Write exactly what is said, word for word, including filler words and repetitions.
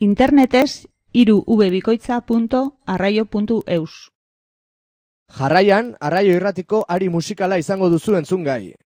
Internetez hiru v bikoitza puntu arraio puntu eus. Jarraian, Arraio Irratiko ari musikala izango duzu entzungai.